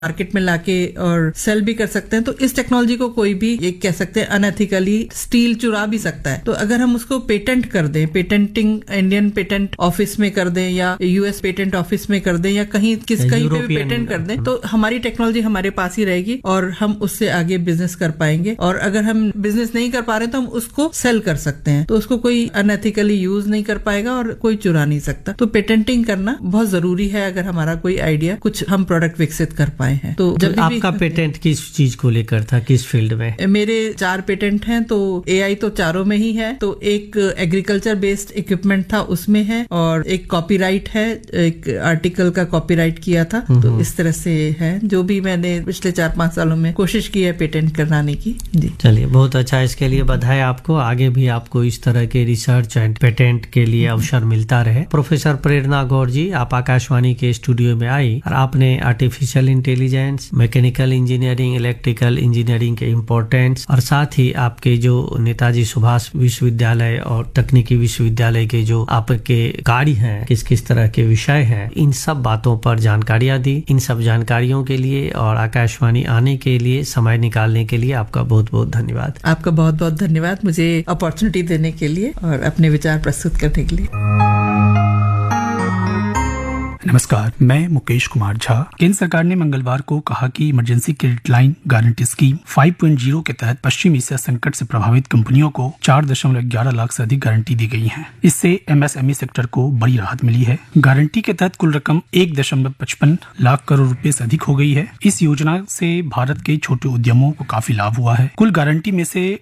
Market में लाके और सेल भी कर सकते हैं। तो इस टेक्नोलॉजी को कोई भी एक कह सकते हैं अनएथिकली स्टील चुरा भी सकता है। तो अगर हम उसको पेटेंट कर दें, पेटेंटिंग इंडियन पेटेंट ऑफिस में कर दें या यूएस पेटेंट ऑफिस में कर दें या कहीं पे भी पेटेंट कर दें, तो हमारी टेक्नोलॉजी हमारे पास ही रहेगी और हम उससे आगे बिजनेस कर पाएंगे। और अगर हम बिजनेस नहीं कर पा रहे तो हम उसको सेल कर सकते हैं, तो उसको कोई अनएथिकली यूज नहीं कर पाएगा और कोई चुरा नहीं सकता। तो पेटेंटिंग करना बहुत जरूरी है अगर हमारा कोई आइडिया, कुछ हम प्रोडक्ट विकसित कर पाए हैं। तो जब आपका पेटेंट किस चीज को लेकर था, किस फील्ड में? मेरे 4 पेटेंट हैं। तो एआई तो चारों में ही है। तो एक एग्रीकल्चर बेस्ड इक्विपमेंट था उसमें है, और एक कॉपीराइट है, एक आर्टिकल का कॉपीराइट किया था। तो इस तरह से है जो भी मैंने पिछले 4-5 सालों में कोशिश की है पेटेंट कराने की। जी चलिए, बहुत अच्छा, इसके लिए बधाई आपको। आगे भी आपको इस तरह के रिसर्च एंड पेटेंट के लिए अवसर मिलता रहे। प्रोफेसर प्रेरणा गौर जी, आप आकाशवाणी के स्टूडियो में आई और आपने artificial intelligence, mechanical engineering, electrical engineering के इम्पोर्टेंस और साथ ही आपके जो नेताजी सुभाष विश्वविद्यालय और तकनीकी विश्वविद्यालय के जो आपके कार्य हैं, किस किस तरह के विषय हैं, इन सब बातों पर जानकारियां दी। इन सब जानकारियों के लिए और आकाशवाणी आने के लिए, समय निकालने के लिए आपका बहुत बहुत धन्यवाद। आपका बहुत बहुत धन्यवाद मुझे अपॉर्चुनिटी देने के लिए और अपने विचार प्रस्तुत करने के लिए। नमस्कार, मैं मुकेश कुमार झा। केंद्र सरकार ने मंगलवार को कहा कि emergency credit line guarantee scheme 5.0 के तहत पश्चिम एशिया संकट से प्रभावित कंपनियों को 4.11 लाख से अधिक गारंटी दी गई है। इससे एमएसएमई सेक्टर को बड़ी राहत मिली है। गारंटी के तहत कुल रकम 1.55 लाख करोड़ रुपए से अधिक हो गई है। इस योजना से भारत के छोटे उद्यमों को काफी लाभ हुआ है। कुल गारंटी में से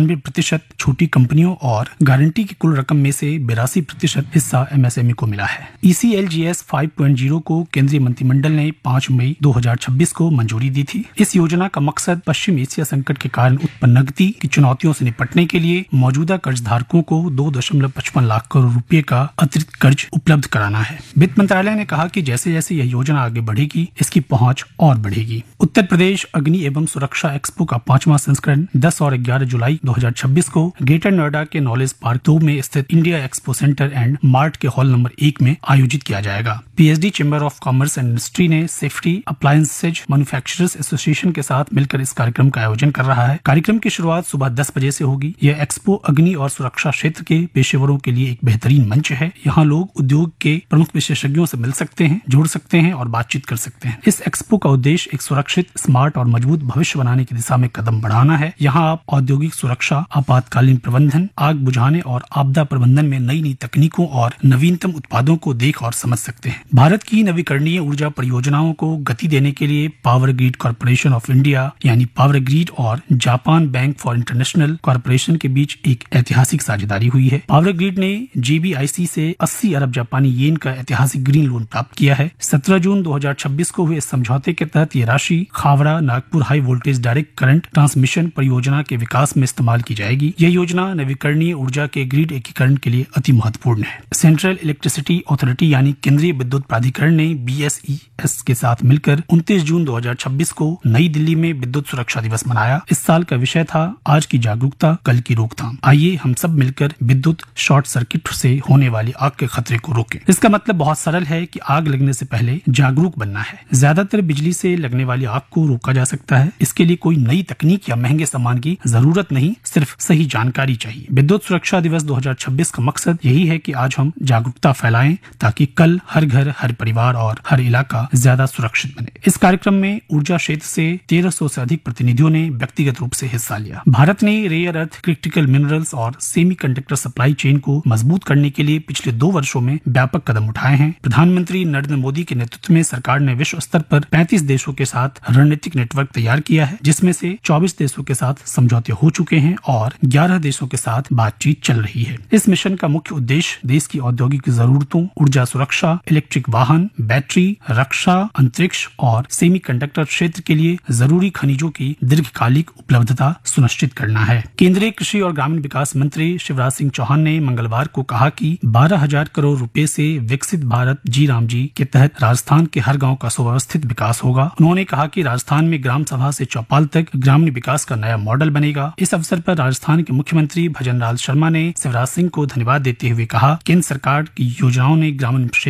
98% छोटी कंपनियों और गारंटी की कुल रकम में से 82% हिस्सा एमएसएमई को मिला है। ECLGS 5.0 को केंद्रीय मंत्रिमंडल ने 5 मई 2026 को मंजूरी दी थी। इस योजना का मकसद पश्चिम एशिया संकट के कारण उत्पन्न नकदी की चुनौतियों से निपटने के लिए मौजूदा कर्ज धारकों को 2.55 लाख करोड़ रुपए का अतिरिक्त कर्ज उपलब्ध कराना है। वित्त मंत्रालय ने कहा कि जैसे जैसे यह योजना आगे बढ़ेगी, इसकी पहुंच और बढ़ेगी। उत्तर प्रदेश अग्नि एवं सुरक्षा एक्सपो का 5वां संस्करण 10 और 11 जुलाई 2026 को ग्रेटर नोएडा के नॉलेज पार्क 2 में स्थित India expo centre and mart के हॉल नंबर 1 में आयोजित किया जाएगा। PhD chamber of commerce and industry ने सेफ्टी अप्लायंसेज मैन्युफैक्चरर्स एसोसिएशन के साथ मिलकर इस कार्यक्रम का आयोजन कर रहा है। कार्यक्रम की शुरुआत सुबह 10 बजे से होगी। यह एक्सपो अग्नि और सुरक्षा क्षेत्र के पेशेवरों के लिए एक बेहतरीन मंच है। यहाँ लोग उद्योग के प्रमुख विशेषज्ञों से मिल सकते हैं, जुड़ सकते हैं और बातचीत कर सकते हैं। इस एक्सपो का उद्देश्य एक सुरक्षित, स्मार्ट और मजबूत भविष्य बनाने की दिशा में कदम बढ़ाना है। यहाँ आप औद्योगिक सुरक्षा, आपातकालीन प्रबंधन, आग बुझाने और आपदा प्रबंधन में नई नई तकनीकों और नवीनतम उत्पादों को देख और समझ सकते हैं। भारत की नवीकरणीय ऊर्जा परियोजनाओं को गति देने के लिए power grid corporation of India यानी पावर ग्रिड और Japan bank for international corporation के बीच एक ऐतिहासिक साझेदारी हुई है। पावर ग्रिड ने JBIC से 80 अरब जापानी येन का ऐतिहासिक ग्रीन लोन प्राप्त किया है। 17 जून 2026 को हुए इस समझौते के तहत ये राशि Khavda Nagpur high voltage direct current transmission परियोजना के विकास में इस्तेमाल की जाएगी। यह योजना नवीकरणीय ऊर्जा के ग्रिड एकीकरण के लिए अति महत्वपूर्ण है। सेंट्रल इलेक्ट्रिसिटी अथॉरिटी यानी केंद्रीय विद्युत प्राधिकरण ने BSES के साथ मिलकर 29 जून 2026 को नई दिल्ली में विद्युत सुरक्षा दिवस मनाया। इस साल का विषय था आज की जागरूकता, कल की रोकथाम। आइए हम सब मिलकर विद्युत शॉर्ट सर्किट से होने वाली आग के खतरे को रोकें। इसका मतलब बहुत सरल है कि आग लगने से पहले जागरूक बनना है। ज्यादातर बिजली से लगने वाली आग को रोका जा सकता है। इसके लिए कोई नई तकनीक या महंगे सामान की जरूरत नहीं, सिर्फ सही जानकारी चाहिए। विद्युत सुरक्षा दिवस 2026 का मकसद यही है कि आज हम जागरूकता फैलाएं ताकि कल हर घर, हर परिवार और हर इलाका ज्यादा सुरक्षित बने। इस कार्यक्रम में ऊर्जा क्षेत्र से 1300 से अधिक प्रतिनिधियों ने व्यक्तिगत रूप से हिस्सा लिया। भारत ने रेयर अर्थ, क्रिटिकल मिनरल्स और सेमीकंडक्टर सप्लाई चेन को मजबूत करने के लिए पिछले 2 वर्षों में व्यापक कदम उठाए हैं। प्रधानमंत्री नरेंद्र मोदी के नेतृत्व में सरकार ने विश्व स्तर पर 35 देशों के साथ रणनीतिक नेटवर्क तैयार किया है, जिसमें से 24 देशों के साथ समझौते हो चुके हैं और 11 देशों के साथ बातचीत चल रही है। इस मिशन का मुख्य उद्देश्य देश की औद्योगिक जरूरतों, ऊर्जा सुरक्षा, इलेक्ट्रिक वाहन, बैटरी, रक्षा, अंतरिक्ष और सेमीकंडक्टर क्षेत्र के लिए जरूरी खनिजों की दीर्घकालिक उपलब्धता सुनिश्चित करना है। केंद्रीय कृषि और ग्रामीण विकास मंत्री शिवराज सिंह चौहान ने मंगलवार को कहा कि 12,000 करोड़ रुपए से विकसित भारत जी राम जी के तहत राजस्थान के हर गांव का सुव्यवस्थित विकास होगा। उन्होंने कहा कि राजस्थान में ग्राम सभा से चौपाल तक ग्रामीण विकास का नया मॉडल बनेगा। इस अवसर पर राजस्थान के मुख्यमंत्री भजनलाल शर्मा ने शिवराज सिंह को धन्यवाद देते हुए कहा, केंद्र सरकार की योजनाओं ने ग्रामीण क्षेत्रों में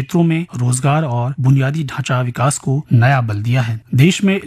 रोजगार और बुनियादी ढांचा विकास को नया बल दिया है। देश में